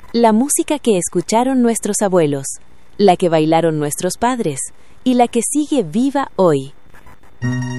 La música que escucharon nuestros abuelos, la que bailaron nuestros padres y la que sigue viva hoy.